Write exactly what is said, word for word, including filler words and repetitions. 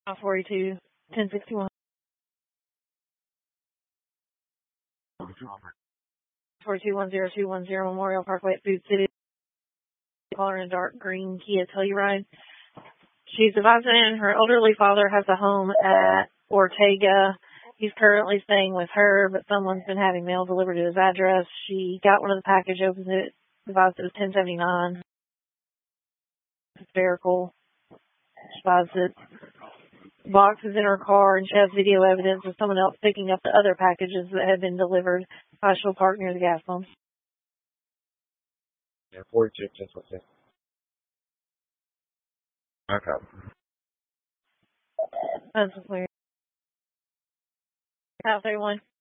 forty-two, ten sixty-one. forty-two, one zero two one zero Memorial Parkway at Food City. Caller in a dark green Kia Telluride. She's advising her elderly father has a home at Ortega. He's currently staying with her, but someone's been having mail delivered to his address. She got one of the package, opened it, advised it was ten seventy-nine. Hysterical. She advised it. Box is in her car, and she has video evidence of someone else picking up the other packages that had been delivered. I shall park near the gas pump. Yeah, forty-two, just what's it? Okay. That's clear. House thirty-one.